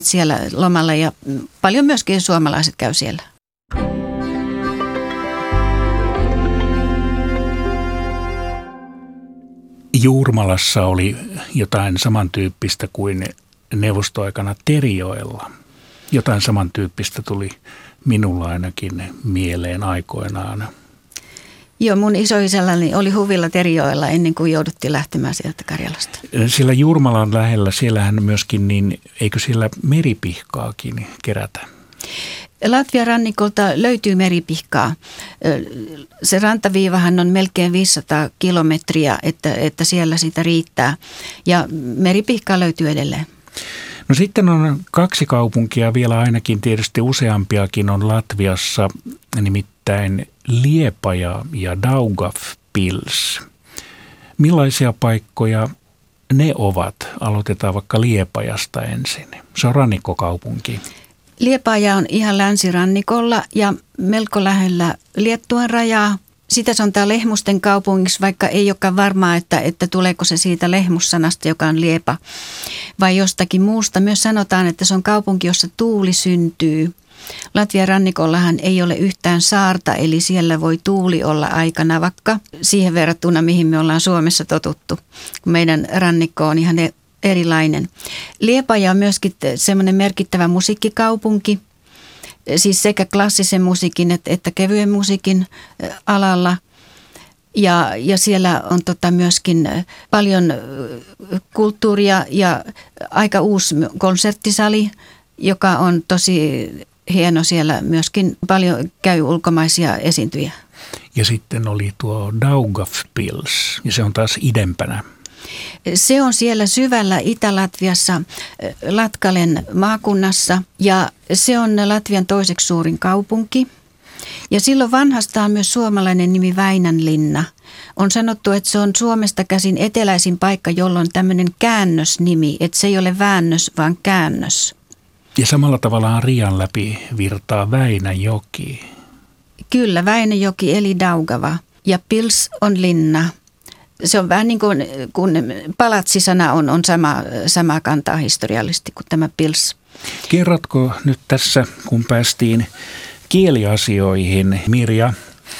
siellä lomalla ja paljon myöskin suomalaiset käy siellä. Juurmalassa oli jotain samantyyppistä kuin neuvostoaikana Terijoella. Jotain samantyyppistä tuli minulla ainakin mieleen aikoinaan. Joo, mun isoisälläni oli huvilla Terijoella ennen kuin jouduttiin lähtemään sieltä Karjalasta. Siellä Juurmalan lähellä, siellähän myöskin, niin eikö siellä meripihkaakin kerätä? Latvian rannikolta löytyy meripihkaa. Se rantaviivahan on melkein 500 kilometriä, että siellä sitä riittää. Ja meripihkaa löytyy edelleen. No sitten on 2 kaupunkia, vielä ainakin tietysti useampiakin on Latviassa, nimittäin Liepaja ja Daugavpils. Millaisia paikkoja ne ovat? Aloitetaan vaikka Liepajasta ensin. Se on rannikkokaupunki. Liepaja on ihan länsirannikolla ja melko lähellä Liettuan rajaa. Sitä sanotaan Lehmusten kaupungiksi, vaikka ei olekaan varmaa, että tuleeko se siitä lehmussanasta, joka on liepa, vai jostakin muusta. Myös sanotaan, että se on kaupunki, jossa tuuli syntyy. Latvian rannikollahan ei ole yhtään saarta, eli siellä voi tuuli olla aikana vaikka siihen verrattuna, mihin me ollaan Suomessa totuttu. Meidän rannikko on ihan erilainen. Liepaja on myöskin semmoinen merkittävä musiikkikaupunki, siis sekä klassisen musiikin että kevyen musiikin alalla. Ja siellä on myöskin paljon kulttuuria ja aika uusi konserttisali, joka on tosi hieno. Siellä myöskin paljon käy ulkomaisia esiintyjiä. Ja sitten oli tuo Daugavpils, ja se on taas idempänä. Se on siellä syvällä Itä-Latviassa, Latkalen maakunnassa, ja se on Latvian toiseksi suurin kaupunki. Ja silloin vanhastaan myös suomalainen nimi Väinänlinna. On sanottu, että se on Suomesta käsin eteläisin paikka, jolloin tämmöinen käännösnimi, että se ei ole väännös, vaan käännös. Ja samalla tavallaan Rian läpi virtaa Väinäjoki. Kyllä, Väinäjoki eli Daugava. Ja Pils on linna. Se on vähän niin kuin kun palatsisana on sama kantaa historiallisesti kuin tämä Pils. Kerrotko nyt tässä, kun päästiin kieliasioihin, Mirja,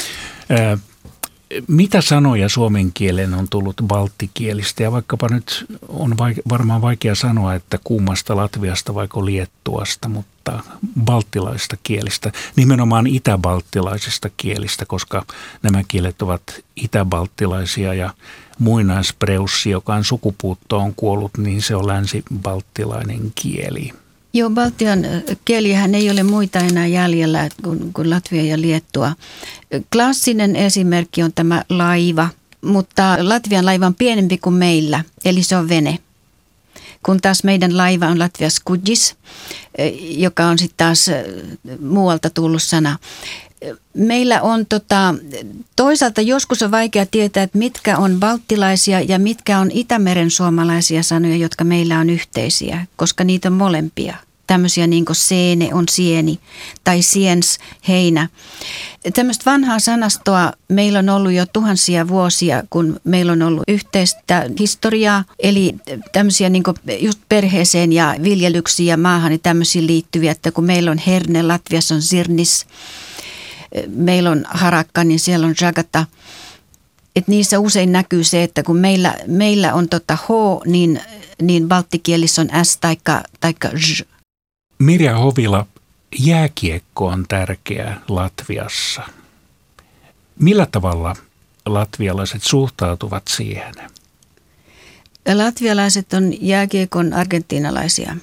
mitä sanoja suomen kielen on tullut balttikielistä? Ja vaikkapa nyt on varmaan vaikea sanoa, että kummasta Latviasta vaikka Liettuasta, mutta balttilaisista kielistä, nimenomaan itäbalttilaisista kielistä, koska nämä kielet ovat itäbalttilaisia ja muinaispreussi, joka on sukupuuttoon kuollut, niin se on länsibalttilainen kieli. Joo, Baltian kieliähän ei ole muita enää jäljellä kuin Latvia ja Liettua. Klassinen esimerkki on tämä laiva, mutta Latvian laiva on pienempi kuin meillä, eli se on vene. Kun taas meidän laiva on Latvias skudžis, joka on sitten taas muualta tullut sana. Meillä on toisaalta joskus on vaikea tietää, että mitkä on balttilaisia ja mitkä on Itämeren suomalaisia sanoja, jotka meillä on yhteisiä, koska niitä on molempia. Tämmöisiä niin kuin seene on sieni tai siens heinä. Tämmöistä vanhaa sanastoa meillä on ollut jo tuhansia vuosia, kun meillä on ollut yhteistä historiaa. Eli tämmöisiä niin kuin just perheeseen ja viljelyksiin ja maahan niin tämmöisiä liittyviä, että kun meillä on herne, Latviassa on sirnis. Meillä on harakka, niin siellä on jagata. Että niissä usein näkyy se, että kun meillä on h, niin balttikielissä on s taikka ž. Mirja Hovila, jääkiekko on tärkeä Latviassa. Millä tavalla latvialaiset suhtautuvat siihen? Latvialaiset on jääkiekon argentiinalaisia.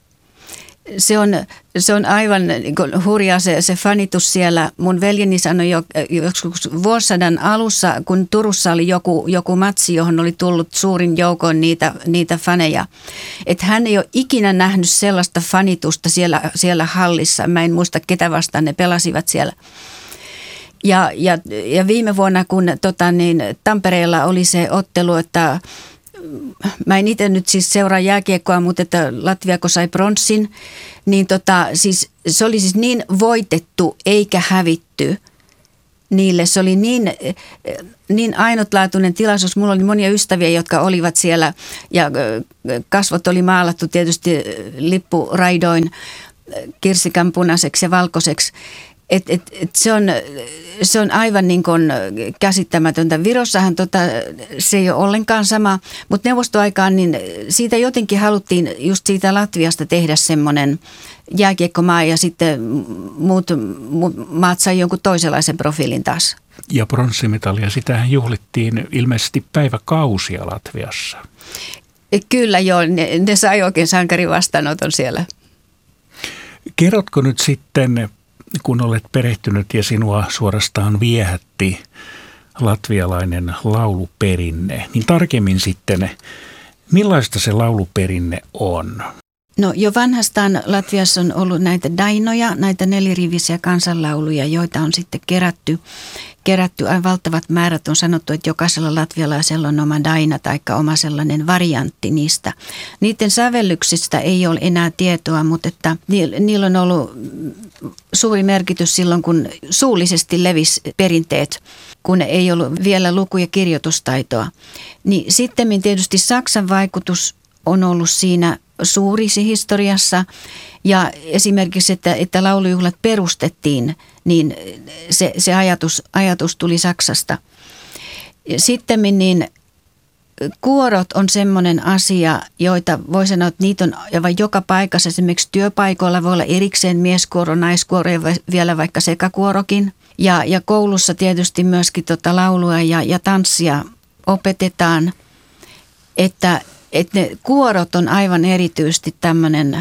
Se on aivan niin kuin hurjaa se fanitus siellä. Mun veljeni sanoi jo joskus vuosisadan alussa, kun Turussa oli joku matsi, johon oli tullut suurin joukon niitä faneja. Että hän ei ole ikinä nähnyt sellaista fanitusta siellä hallissa. Mä en muista, ketä vastaan ne pelasivat siellä. Ja viime vuonna, kun Tampereella oli se ottelu, että mä en itse nyt siis seuraa jääkiekkoa, mutta että Latviako sai bronssin, niin siis se oli siis niin voitettu eikä hävitty, niille. Se oli niin ainutlaatuinen tilaisuus. Mulla oli monia ystäviä, jotka olivat siellä ja kasvot oli maalattu tietysti lippuraidoin kirsikan punaiseksi ja valkoiseksi. Se on aivan niin kuin käsittämätöntä. Virossahan se ei ole ollenkaan sama, mutta neuvostoaikaan niin siitä jotenkin haluttiin just siitä Latviasta tehdä semmoinen jääkiekkomaa ja sitten muut maat sai jonkun toisenlaisen profiilin taas. Ja pronssimitalia, sitähän juhlittiin ilmeisesti päiväkausia Latviassa. Kyllä joo, ne sai oikein sankarin vastaanoton siellä. Kerrotko nyt sitten, kun olet perehtynyt ja sinua suorastaan viehätti latvialainen lauluperinne, niin tarkemmin sitten, millaista se lauluperinne on? No jo vanhastaan Latviassa on ollut näitä dainoja, näitä nelirivisiä kansanlauluja, joita on sitten kerätty aivan valtavat määrät. On sanottu, että jokaisella latvialaisella on oma daina tai oma sellainen variantti niistä. Niiden sävellyksistä ei ole enää tietoa, mutta että niillä on ollut suuri merkitys silloin, kun suullisesti levisi perinteet, kun ei ollut vielä luku- ja kirjoitustaitoa. Niin sittemmin tietysti Saksan vaikutus on ollut siinä suurisi historiassa ja esimerkiksi, että laulujuhlat perustettiin, niin se ajatus tuli Saksasta. Sittemmin niin kuorot on semmoinen asia, joita voi sanoa, että niitä on aivan joka paikassa. Esimerkiksi työpaikoilla voi olla erikseen mieskuoro, naiskuoro ja vielä vaikka sekakuorokin. Ja koulussa tietysti myöskin laulua ja tanssia opetetaan, että ne kuorot on aivan erityisesti tämmöinen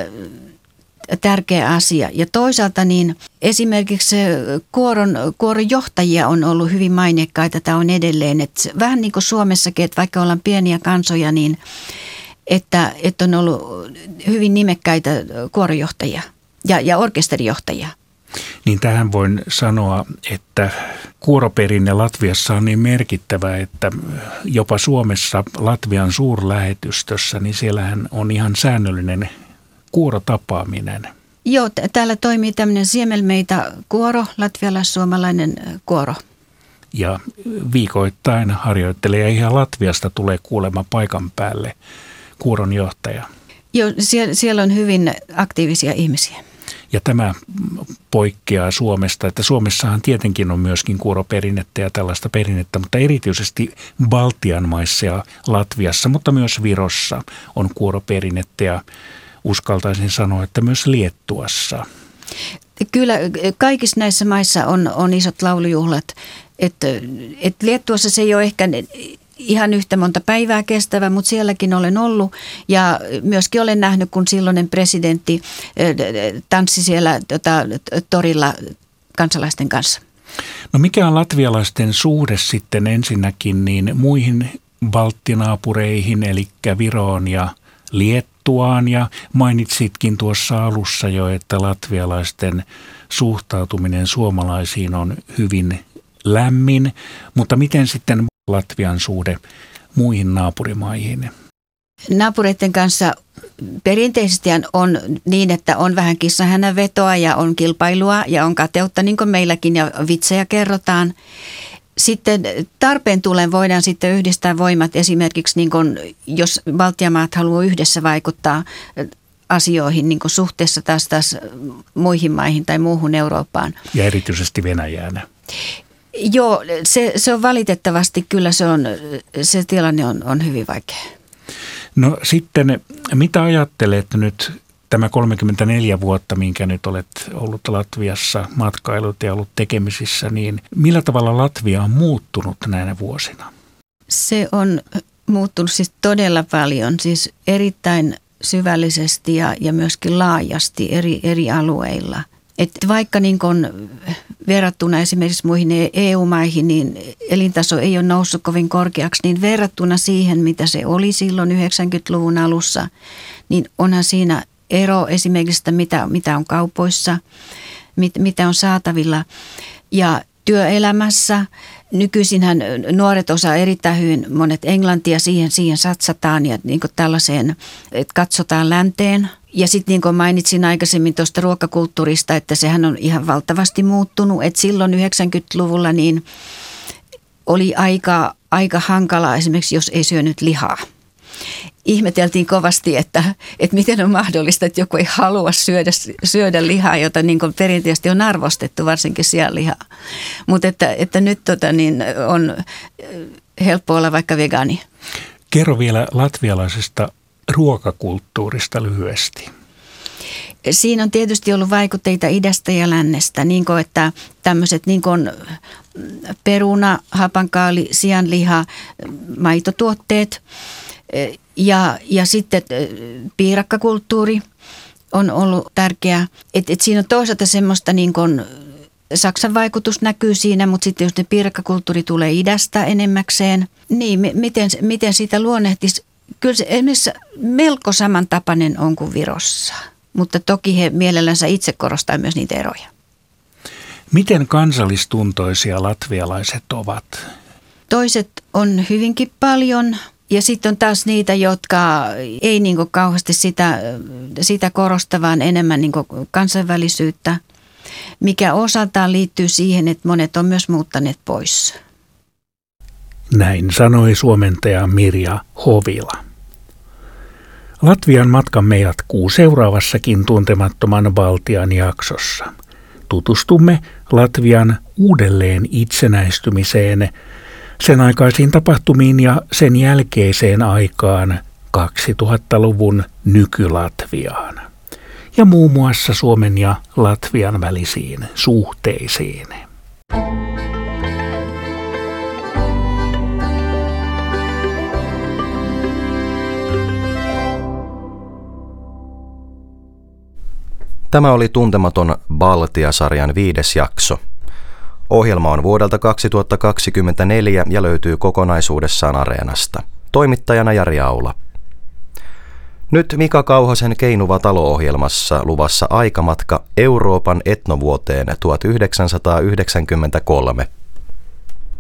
tärkeä asia. Ja toisaalta niin esimerkiksi kuoron johtajia on ollut hyvin maineikkaita, tämä on edelleen. Että vähän niin kuin Suomessakin, että vaikka ollaan pieniä kansoja, niin että on ollut hyvin nimekkäitä kuorojohtajia ja orkesterijohtajia. Niin tähän voin sanoa, että kuoroperinne Latviassa on niin merkittävä, että jopa Suomessa Latvian suurlähetystössä, niin siellähän on ihan säännöllinen kuorotapaaminen. Joo, täällä toimii tämmöinen Siemelmeitä-kuoro, latvialais-suomalainen kuoro. Ja viikoittain harjoittelee ihan Latviasta tulee kuulemma paikan päälle kuoron johtaja. Joo, siellä on hyvin aktiivisia ihmisiä. Ja tämä poikkeaa Suomesta, että Suomessahan tietenkin on myöskin kuoroperinnettä ja tällaista perinnettä, mutta erityisesti Baltian maissa ja Latviassa, mutta myös Virossa on kuoroperinnettä ja uskaltaisin sanoa, että myös Liettuassa. Kyllä kaikissa näissä maissa on isot laulujuhlat, että Liettuassa se ei ole ehkä ihan yhtä monta päivää kestävä, mutta sielläkin olen ollut ja myöskin olen nähnyt, kun silloinen presidentti tanssi siellä torilla kansalaisten kanssa. No mikä on latvialaisten suhde sitten ensinnäkin niin muihin balttinaapureihin, eli Viroon ja Liettuaan, ja mainitsitkin tuossa alussa jo, että latvialaisten suhtautuminen suomalaisiin on hyvin lämmin, mutta miten sitten Latvian suhde muihin naapurimaihin? Naapureiden kanssa perinteisesti on niin, että on vähän kissanhännänvetoa ja on kilpailua ja on kateutta, niin kuin meilläkin, ja vitsejä kerrotaan. Sitten tarpeen tullen voidaan sitten yhdistää voimat esimerkiksi, niin kuin jos Baltiamaat haluaa yhdessä vaikuttaa asioihin niin kuin suhteessa taas muihin maihin tai muuhun Eurooppaan. Ja erityisesti Venäjään. Joo, se on valitettavasti, kyllä se tilanne on hyvin vaikea. No sitten, mitä ajattelet nyt tämä 34 vuotta, minkä nyt olet ollut Latviassa matkailut ja ollut tekemisissä, niin millä tavalla Latvia on muuttunut näinä vuosina? Se on muuttunut siis todella paljon, siis erittäin syvällisesti ja myöskin laajasti eri alueilla. Että vaikka niin kun verrattuna esimerkiksi muihin EU-maihin, niin elintaso ei ole noussut kovin korkeaksi, niin verrattuna siihen, mitä se oli silloin 90-luvun alussa, niin onhan siinä ero esimerkiksi, mitä on kaupoissa, mitä on saatavilla. Ja työelämässä. Nykyisinhän nuoret osaa erittäin hyvin monet englantia, siihen satsataan ja niin kuin tällaiseen, että katsotaan länteen. Ja sitten niin kuin mainitsin aikaisemmin tuosta ruokakulttuurista, että sehän on ihan valtavasti muuttunut. Että silloin 90-luvulla niin oli aika hankalaa esimerkiksi, jos ei syönyt lihaa. Ihmeteltiin kovasti, että miten on mahdollista, että joku ei halua syödä lihaa, jota niin kuin perinteisesti on arvostettu, varsinkin sianlihaa. Mutta että nyt on helppo olla vaikka vegaani. Kerro vielä latvialaisesta ruokakulttuurista lyhyesti. Siinä on tietysti ollut vaikutteita idästä ja lännestä, niin kuin että tämmöiset niin kuin peruna, hapankaali, sianliha, maitotuotteet ja sitten piirakkakulttuuri on ollut tärkeää. Et siinä on toisaalta semmoista niin kuin Saksan vaikutus näkyy siinä, mutta sitten jos ne piirakkakulttuuri tulee idästä enemmäkseen, niin miten sitä luonnehtisi? Kyllä se esimerkiksi melko samantapainen on kuin Virossa, mutta toki he mielellänsä itse korostaa myös niitä eroja. Miten kansallistuntoisia latvialaiset ovat? Toiset on hyvinkin paljon ja sitten on taas niitä, jotka ei niin kuin kauheasti sitä korosta, vaan enemmän niin kuin kansainvälisyyttä, mikä osaltaan liittyy siihen, että monet on myös muuttaneet pois. Näin sanoi suomentaja Mirja Hovila. Latvian matkamme jatkuu seuraavassakin Tuntemattoman Baltian jaksossa. Tutustumme Latvian uudelleen itsenäistymiseen, sen aikaisiin tapahtumiin ja sen jälkeiseen aikaan 2000-luvun nyky-Latviaan ja muun muassa Suomen ja Latvian välisiin suhteisiin. Tämä oli Tuntematon Baltia-sarjan 5. jakso. Ohjelma on vuodelta 2024 ja löytyy kokonaisuudessaan Areenasta. Toimittajana Jari Aula. Nyt Mika Kauhasen Keinuva talo-ohjelmassa luvassa aikamatka Euroopan etnovuoteen 1993.